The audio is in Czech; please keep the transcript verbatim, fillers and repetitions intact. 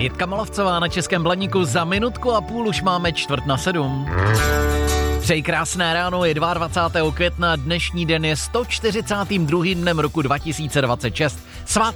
Jitka Molavcová na Českém Blaníku, za minutku a půl už máme čtvrt na sedm. Přeji krásné ráno, je dvacátého druhého května, dnešní den je sto čtyřicátým druhým dnem roku dva tisíce dvacet šest. Svátky